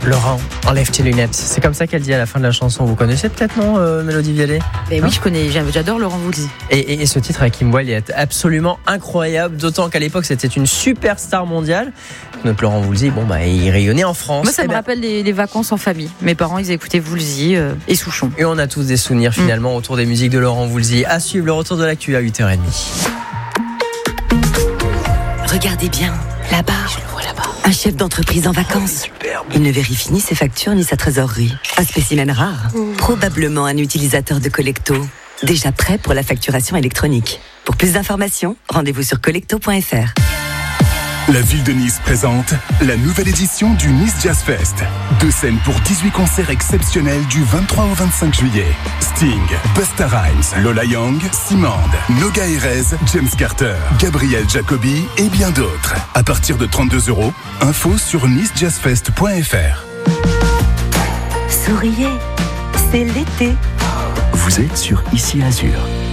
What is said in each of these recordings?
Laurent, enlève tes lunettes. C'est comme ça qu'elle dit à la fin de la chanson. Vous connaissez peut-être, non, Mélodie Vialet? Oui, je connais, j'adore Laurent Voulzy. Et ce titre avec Kim Wilde est absolument incroyable, d'autant qu'à l'époque c'était une superstar mondiale. Notre Laurent Voulzy, il rayonnait en France. Moi, ça me rappelle les vacances en famille. Mes parents, ils écoutaient Voulzy et Souchon. Et on a tous des souvenirs finalement autour des musiques de Laurent Voulzy. À suivre le retour de l'actu à 8h30. Regardez bien, là-bas. Je le vois là-bas. Un chef d'entreprise en vacances. Il ne vérifie ni ses factures ni sa trésorerie. Un spécimen rare. Probablement un utilisateur de Collecto. Déjà prêt pour la facturation électronique. Pour plus d'informations, rendez-vous sur collecto.fr. La ville de Nice présente la nouvelle édition du Nice Jazz Fest. 2 scènes pour 18 concerts exceptionnels du 23 au 25 juillet. Sting, Busta Rhymes, Lola Young, Simande, Noga Erez, James Carter, Gabriel Jacobi et bien d'autres. À partir de 32 €, info sur nicejazzfest.fr. Souriez, c'est l'été. Vous êtes sur Ici Azur.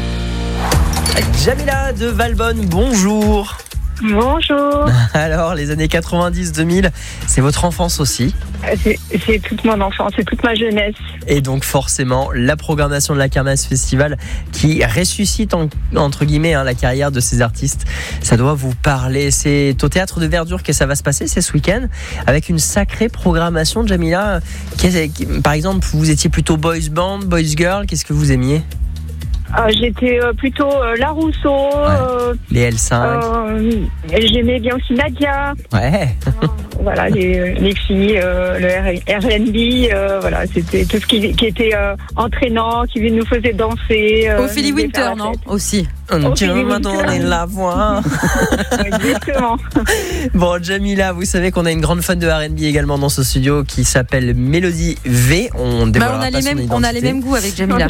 Jamila de Valbonne, bonjour. Bonjour. Alors, les années 90-2000, c'est votre enfance aussi? C'est toute mon enfance, c'est toute ma jeunesse. Et donc forcément, la programmation de la Kermesse Festival qui ressuscite entre guillemets la carrière de ces artistes, ça doit vous parler. C'est au Théâtre de Verdure que ça va se passer, c'est ce week-end, avec une sacrée programmation. Jamila, par exemple, vous étiez plutôt boys band, boys girl, qu'est-ce que vous aimiez? J'étais plutôt La Rousseau. Les L5. J'aimais bien aussi Nadia. Ouais. Voilà, les filles, le R&B, voilà, c'était tout ce qui était entraînant, qui nous faisait danser. Ophélie Winter, non? Aussi. Dieu m'a donné la voix. Exactement. Bon, Jamila, vous savez qu'on a une grande fan de R&B également dans ce studio qui s'appelle Mélodie V. On a les mêmes goûts avec Jamila.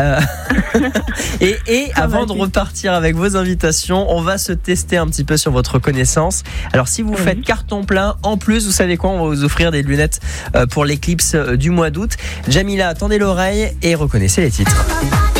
Et avant de repartir avec vos invitations, on va se tester un petit peu sur votre connaissance. Alors si vous faites carton plein, en plus, vous savez quoi, on va vous offrir des lunettes pour l'éclipse du mois d'août. Jamila, tendez l'oreille et reconnaissez les titres.